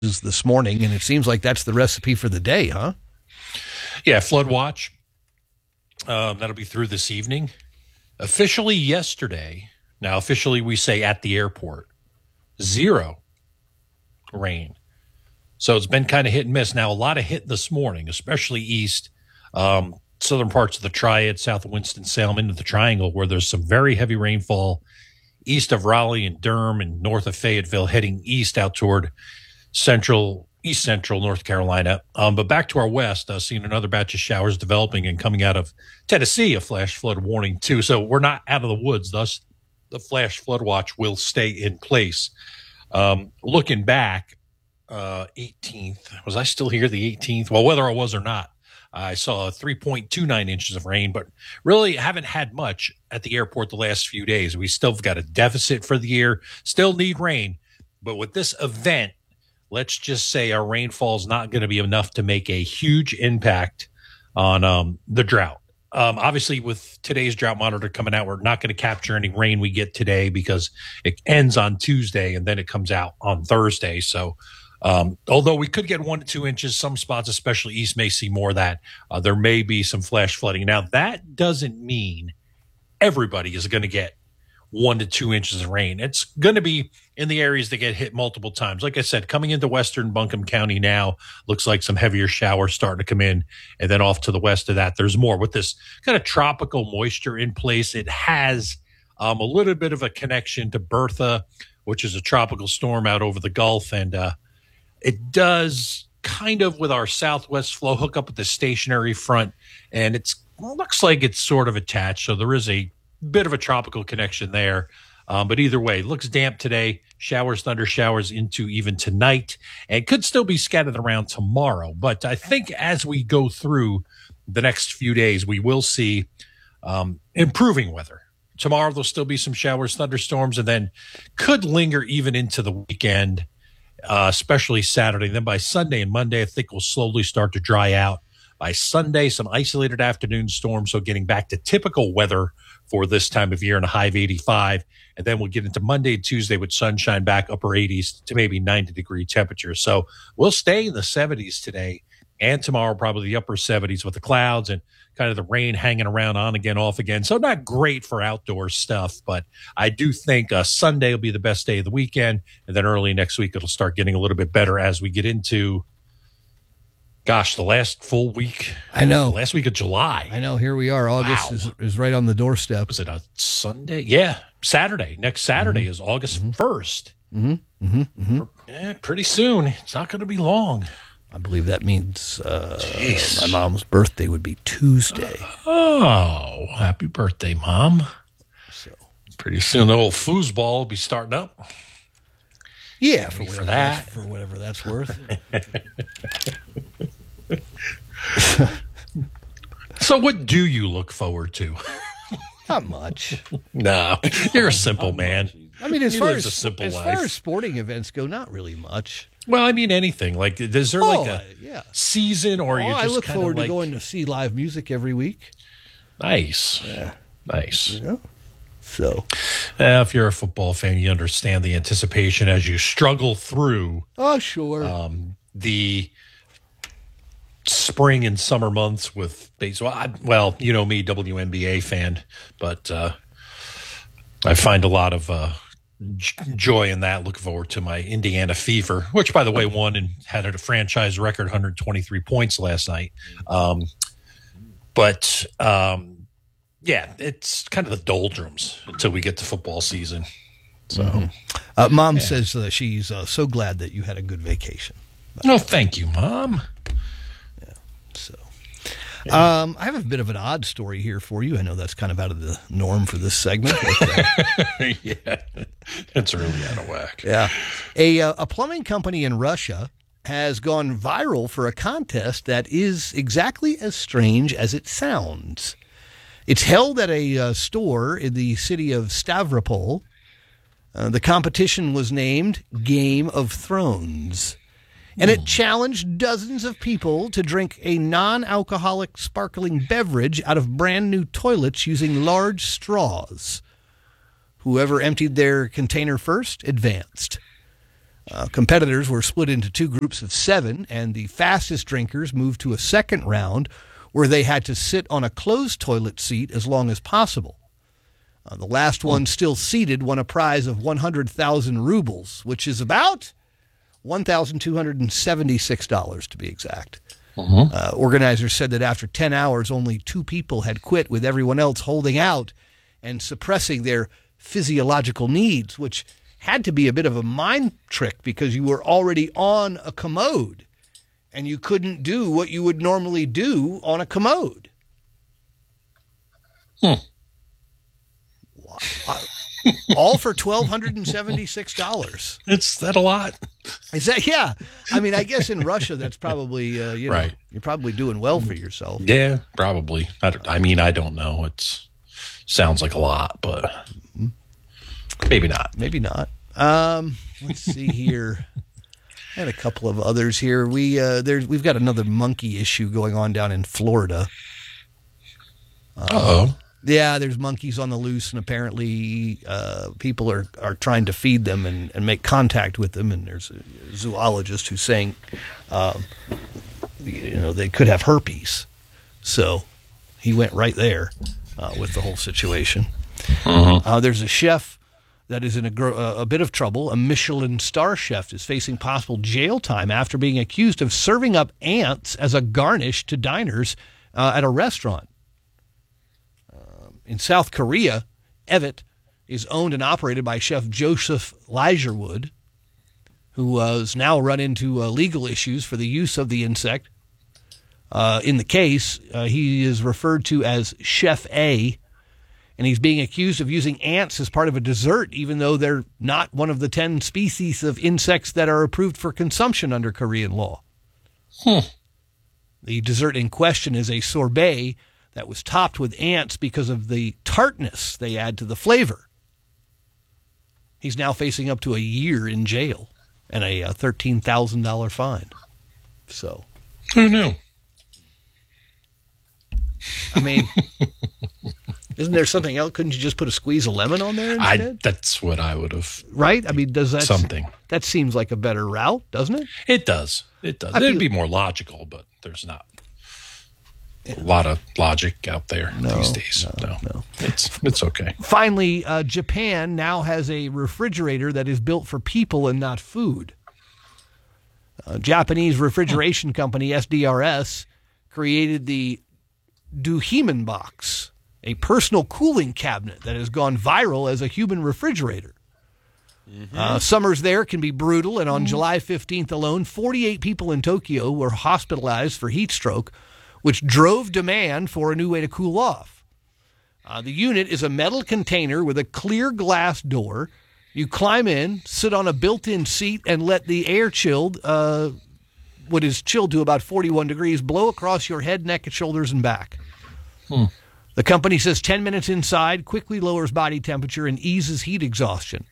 this morning, and it seems like that's the recipe for the day, huh? Yeah, flood watch. That'll be through this evening. Officially yesterday, now officially we say at the airport, 0 rain. So it's been kind of hit and miss. Now, a lot of hit this morning, especially east, southern parts of the Triad, south of Winston-Salem into the Triangle, where there's some very heavy rainfall east of Raleigh and Durham and north of Fayetteville, heading east out toward east central North Carolina. But back to our west, seeing another batch of showers developing and coming out of Tennessee, a flash flood warning too. So we're not out of the woods. Thus, the flash flood watch will stay in place. Looking back, 18th, was I still here the 18th? Well, whether I was or not, I saw 3.29 inches of rain, but really haven't had much at the airport the last few days. We still have got a deficit for the year, still need rain. But with this event, let's just say our rainfall is not going to be enough to make a huge impact on the drought. Obviously, with today's drought monitor coming out, we're not going to capture any rain we get today because it ends on Tuesday and then it comes out on Thursday. So although we could get 1 to 2 inches, some spots, especially east, may see more of that. There may be some flash flooding. Now, that doesn't mean everybody is going to get 1 to 2 inches of rain. It's going to be in the areas that get hit multiple times. Like I said, coming into western Buncombe County now, looks like some heavier showers starting to come in. And then off to the west of that, there's more. With this kind of tropical moisture in place, it has a little bit of a connection to Bertha, which is a tropical storm out over the Gulf. And it does kind of, with our southwest flow, hook up with the stationary front. And looks like it's sort of attached. So there is a bit of a tropical connection there. But either way, it looks damp today. Showers, thunder showers into even tonight. And could still be scattered around tomorrow. But I think as we go through the next few days, we will see improving weather. Tomorrow, there'll still be some showers, thunderstorms, and then could linger even into the weekend, especially Saturday. Then by Sunday and Monday, I think we'll slowly start to dry out. By Sunday, some isolated afternoon storms, so getting back to typical weather for this time of year in a high of 85. And then we'll get into Monday and Tuesday with sunshine back upper 80s to maybe 90-degree temperatures. So we'll stay in the 70s today and tomorrow, probably the upper 70s with the clouds and kind of the rain hanging around on again, off again. So not great for outdoor stuff, but I do think Sunday will be the best day of the weekend. And then early next week, it'll start getting a little bit better as we get into the last full week. I know. The last week of July. I know. Here we are. August is right on the doorstep. Was it a Sunday? Yeah. Saturday. Next Saturday is August 1st. Yeah, pretty soon. It's not going to be long. I believe that means my mom's birthday would be Tuesday. Oh, happy birthday, Mom. So pretty soon the old foosball will be starting up. Yeah, for that. For whatever that's worth. So what do you look forward to? Not much. No, you're a simple man. I mean, as far as sporting events go, not really much. Well, I mean, anything. Like, is there a season, or you just I look forward to going to see live music every week. Nice. Yeah. Nice. Yeah. So, if you're a football fan, you understand the anticipation as you struggle through. Oh, sure. The spring and summer months with baseball. Well, you know me, WNBA fan, but I find a lot of joy in that. Look forward to my Indiana Fever, which, by the way, won and had a franchise record 123 points last night. Yeah, it's kind of the doldrums until we get to football season. So, Mom says she's so glad that you had a good vacation. Oh, thank you, Mom. Yeah. So, I have a bit of an odd story here for you. I know that's kind of out of the norm for this segment. But, yeah, it's really out of whack. Yeah, a plumbing company in Russia has gone viral for a contest that is exactly as strange as it sounds. It's held at a store in the city of Stavropol. The competition was named Game of Thrones, and it challenged dozens of people to drink a non-alcoholic sparkling beverage out of brand new toilets using large straws. Whoever emptied their container first advanced. Competitors were split into two groups of 7, and the fastest drinkers moved to a second round where they had to sit on a closed toilet seat as long as possible. The last one still seated won a prize of 100,000 rubles, which is about $1,276 to be exact. Organizers said that after 10 hours, only 2 people had quit, with everyone else holding out and suppressing their physiological needs, which had to be a bit of a mind trick because you were already on a commode and you couldn't do what you would normally do on a commode. All for $1,276. Is that a lot? Is that, yeah. I mean, I guess in Russia, that's probably, right. You're probably doing well for yourself. Yeah, probably. I mean, I don't know. Sounds like a lot, but maybe not. Maybe not. Let's see here. I had a couple of others here. We've got another monkey issue going on down in Florida. Uh-oh. Yeah, there's monkeys on the loose, and apparently people are trying to feed them and make contact with them. And there's a zoologist who's saying, they could have herpes. So he went right there with the whole situation. There's a chef that is in a bit of trouble. A Michelin star chef is facing possible jail time after being accused of serving up ants as a garnish to diners at a restaurant. In South Korea, Evet is owned and operated by Chef Joseph Ligerwood, who has now run into legal issues for the use of the insect. In the case, he is referred to as Chef A, and he's being accused of using ants as part of a dessert, even though they're not one of the 10 species of insects that are approved for consumption under Korean law. The dessert in question is a sorbet that was topped with ants because of the tartness they add to the flavor. He's now facing up to a year in jail and a $13,000 fine. So, who knew? I mean, isn't there something else? Couldn't you just put a squeeze of lemon on there instead? That's what I would have. Right? I mean, does that something? That seems like a better route, doesn't it? It does. It does. It'd be more logical, but there's not a lot of logic out there these days. No. It's okay. Finally, Japan now has a refrigerator that is built for people and not food. Japanese refrigeration company SDRS created the Duhimen box, a personal cooling cabinet that has gone viral as a human refrigerator. Summers there can be brutal, and on July 15th alone, 48 people in Tokyo were hospitalized for heat stroke, which drove demand for a new way to cool off. The unit is a metal container with a clear glass door. You climb in, sit on a built-in seat, and let the air chilled, what is chilled to about 41 degrees, blow across your head, neck, shoulders, and back. The company says 10 minutes inside quickly lowers body temperature and eases heat exhaustion.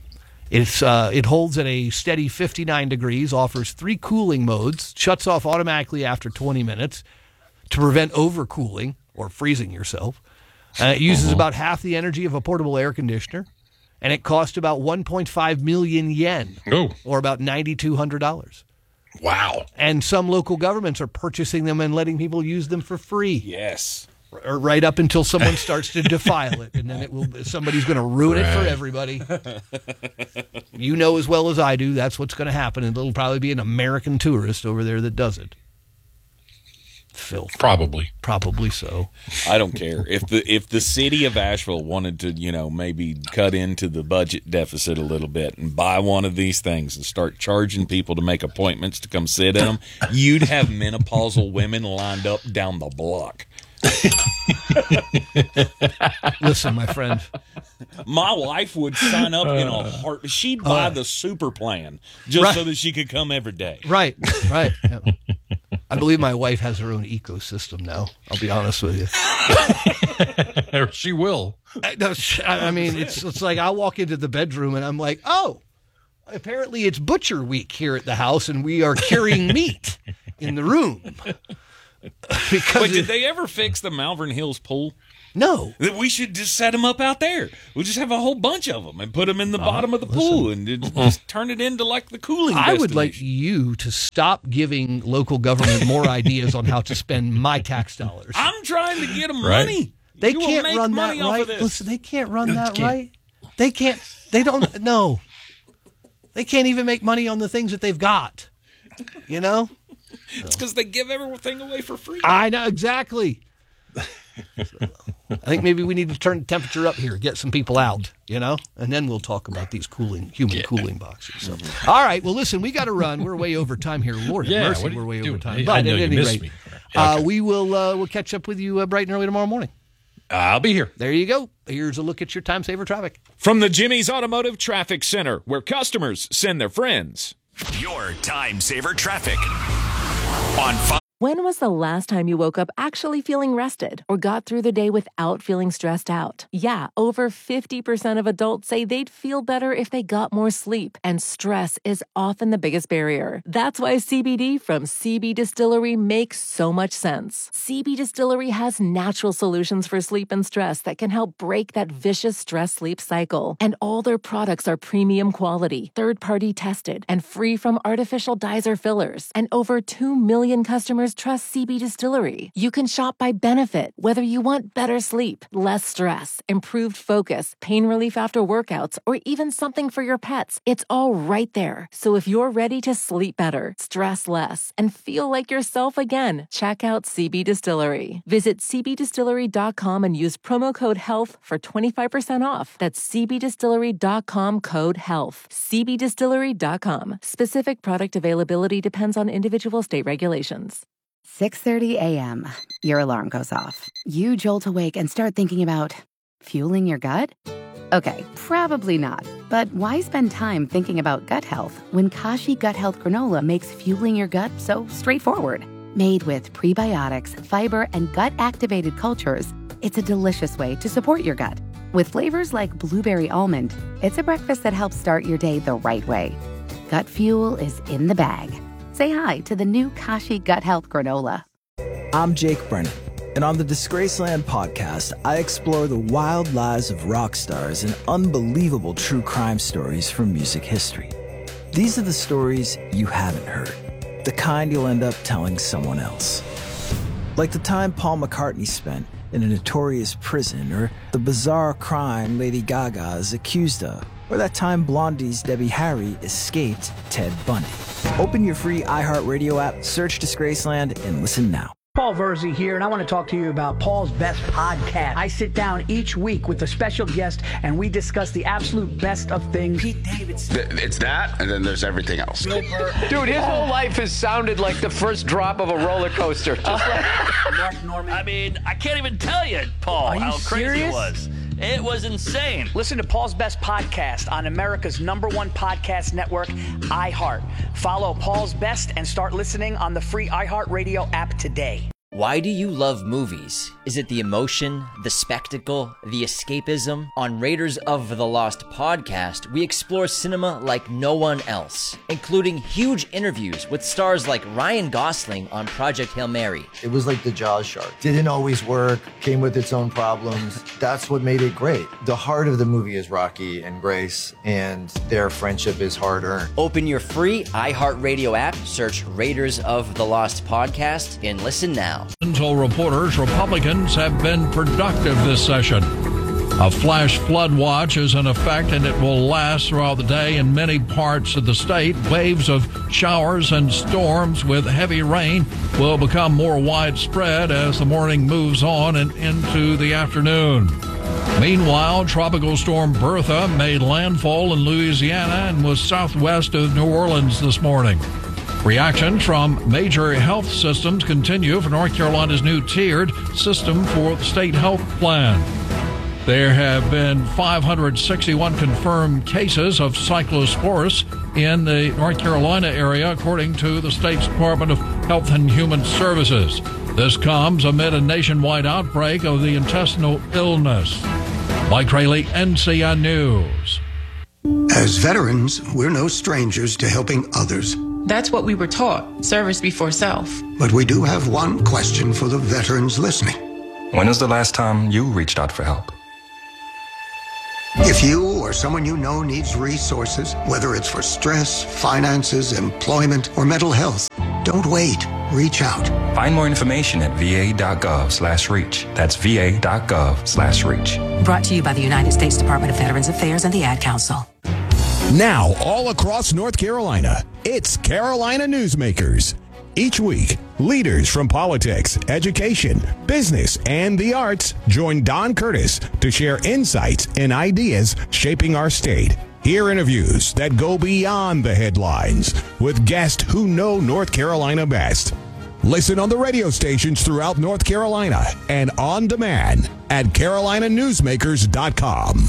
It holds at a steady 59 degrees, offers 3 cooling modes, shuts off automatically after 20 minutes to prevent overcooling or freezing yourself. It uses about half the energy of a portable air conditioner, and it cost about 1.5 million yen, or about $9,200. Wow. And some local governments are purchasing them and letting people use them for free. Yes. Or right up until someone starts to defile it, and then somebody's going to ruin it for everybody. You know as well as I do that's what's going to happen, and it'll probably be an American tourist over there that does it. Filth. Probably so. I don't care. If the city of Asheville wanted to, maybe cut into the budget deficit a little bit and buy one of these things and start charging people to make appointments to come sit in them, you'd have menopausal women lined up down the block. Listen, my friend. My wife would sign up in a heart. She'd buy the super plan just so that she could come every day. Right. Yeah. I believe my wife has her own ecosystem now. I'll be honest with you. She will. I mean, it's like I walk into the bedroom and I'm like, oh, apparently it's butcher week here at the house and we are carrying meat in the room. Wait, did they ever fix the Malvern Hills pool? No. We should just set them up out there. We'll just have a whole bunch of them and put them in the bottom of the pool and just turn it into like the cooling I would destination. like you to stop giving local government more ideas on how to spend my tax dollars. I'm trying to get them Right. money. They You will can't make run that money off right. of this. Listen, they can't run that right. They can't. They don't. No. They can't even make money on the things that they've got. You know? It's because they give everything away for free. I know, exactly. I think maybe we need to turn the temperature up here, get some people out, you know, and then we'll talk about these human cooling boxes. So, all right, well, listen, we got to run. We're way over time here. Lord have mercy, what are we're you way doing? over time. I But know at you any missed rate, me. Okay. we will we'll catch up with you bright and early tomorrow morning. I'll be here. There you go. Here's a look at your time saver traffic. From the Jimmy's Automotive Traffic Center, where customers send their friends. Your time saver traffic on 5. When was the last time you woke up actually feeling rested or got through the day without feeling stressed out? Yeah, over 50% of adults say they'd feel better if they got more sleep, and stress is often the biggest barrier. That's why CBD from CB Distillery makes so much sense. CB Distillery has natural solutions for sleep and stress that can help break that vicious stress-sleep cycle. And all their products are premium quality, third-party tested, and free from artificial dyes or fillers. And over 2 million customers trust CB Distillery. You can shop by benefit, whether you want better sleep, less stress, improved focus, pain relief after workouts, or even something for your pets. It's all right there. So if you're ready to sleep better, stress less, and feel like yourself again, check out CB Distillery. Visit cbdistillery.com and use promo code HEALTH for 25% off. That's cbdistillery.com code HEALTH. cbdistillery.com. Specific product availability depends on individual state regulations. 6:30 a.m. Your alarm goes off. You jolt awake and start thinking about fueling your gut? Okay, probably not. But why spend time thinking about gut health when Kashi Gut Health Granola makes fueling your gut so straightforward? Made with prebiotics, fiber, and gut-activated cultures, it's a delicious way to support your gut. With flavors like blueberry almond, it's a breakfast that helps start your day the right way. Gut fuel is in the bag. Say hi to the new Kashi Gut Health Granola. I'm Jake Brennan, and on the Disgraceland podcast, I explore the wild lives of rock stars and unbelievable true crime stories from music history. These are the stories you haven't heard, the kind you'll end up telling someone else. Like the time Paul McCartney spent in a notorious prison, or the bizarre crime Lady Gaga is accused of, or that time Blondie's Debbie Harry escaped Ted Bundy. Open your free iHeartRadio app, search Disgraceland, and listen now. Paul Verzi here, and I want to talk to you about Paul's Best Podcast. I sit down each week with a special guest, and we discuss the absolute best of things. Pete Davidson. It's that, and then there's everything else. Dude, his whole life has sounded like the first drop of a roller coaster. Just like Mark Norman. I mean, I can't even tell you, Paul, how crazy serious? it was. It was insane. Listen to Paul's Best Podcast on America's #1 podcast network, iHeart. Follow Paul's Best and start listening on the free iHeartRadio app today. Why do you love movies? Is it the emotion, the spectacle, the escapism? On Raiders of the Lost podcast, we explore cinema like no one else, including huge interviews with stars like Ryan Gosling on Project Hail Mary. It was like the Jaws shark. Didn't always work, came with its own problems. That's what made it great. The heart of the movie is Rocky and Grace, and their friendship is hard-earned. Open your free iHeartRadio app, search Raiders of the Lost podcast, and listen now. Told reporters Republicans have been productive this session. A flash flood watch is in effect, and it will last throughout the day in many parts of the state. Waves of showers and storms with heavy rain will become more widespread as the morning moves on and into the afternoon. Meanwhile, Tropical Storm Bertha made landfall in Louisiana and was southwest of New Orleans this morning. Reactions from major health systems continue for North Carolina's new tiered system for the state health plan. There have been 561 confirmed cases of cyclosporus in the North Carolina area, according to the state's Department of Health and Human Services. This comes amid a nationwide outbreak of the intestinal illness. Mike Rayleigh, NCN News. As veterans, we're no strangers to helping others. That's what we were taught, service before self. But we do have one question for the veterans listening. When was the last time you reached out for help? If you or someone you know needs resources, whether it's for stress, finances, employment, or mental health, don't wait. Reach out. Find more information at va.gov/reach. That's va.gov/reach. Brought to you by the United States Department of Veterans Affairs and the Ad Council. Now, all across North Carolina, it's Carolina Newsmakers. Each week, leaders from politics, education, business, and the arts join Don Curtis to share insights and ideas shaping our state. Hear interviews that go beyond the headlines with guests who know North Carolina best. Listen on the radio stations throughout North Carolina and on demand at carolinanewsmakers.com.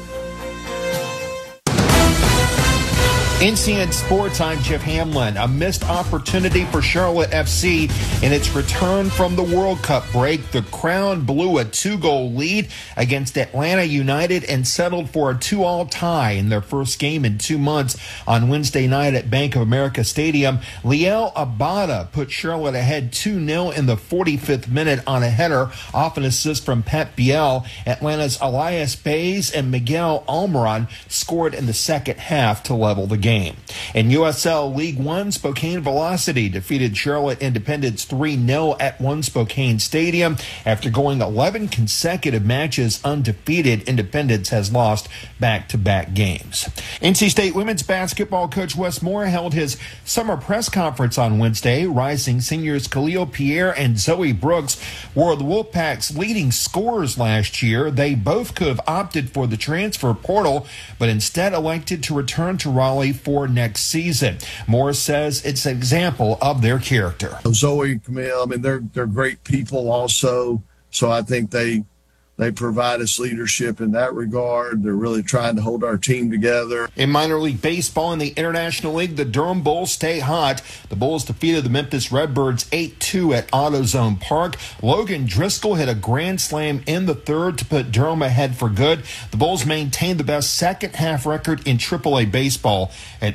NCN Sports, I'm Jeff Hamlin. A missed opportunity for Charlotte FC in its return from the World Cup break. The Crown blew a 2-goal lead against Atlanta United and settled for a 2-2 tie in their first game in 2 months on Wednesday night at Bank of America Stadium. Liel Abada put Charlotte ahead 2-0 in the 45th minute on a header off an assist from Pep Biel. Atlanta's Elias Bays and Miguel Almiron scored in the second half to level the game. In USL League One, Spokane Velocity defeated Charlotte Independence 3-0 at One Spokane Stadium. After going 11 consecutive matches undefeated, Independence has lost back-to-back games. NC State women's basketball coach Wes Moore held his summer press conference on Wednesday. Rising seniors Khalil Pierre and Zoe Brooks were the Wolfpack's leading scorers last year. They both could have opted for the transfer portal, but instead elected to return to Raleigh for next season. Moore says it's an example of their character. Zoe and Camille, I mean, they're great people also, so I think they provide us leadership in that regard. They're really trying to hold our team together. In minor league baseball in the International League, the Durham Bulls stay hot. The Bulls defeated the Memphis Redbirds 8-2 at AutoZone Park. Logan Driscoll hit a grand slam in the third to put Durham ahead for good. The Bulls maintained the best second-half record in AAA baseball at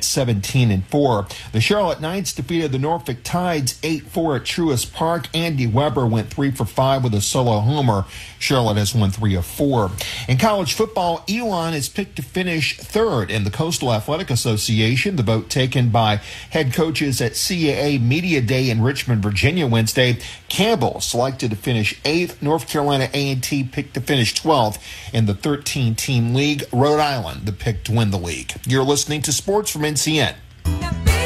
17-4. The Charlotte Knights defeated the Norfolk Tides 8-4 at Truist Park. Andy Weber went 3 for 5 with a solo homer. Charlotte has won 3 of 4. In college football, Elon is picked to finish third in the Coastal Athletic Association, the vote taken by head coaches at CAA Media Day in Richmond, Virginia Wednesday. Campbell selected to finish 8th. North Carolina A&T picked to finish 12th in the 13-team league. Rhode Island, the pick to win the league. You're listening to Sports from NCN.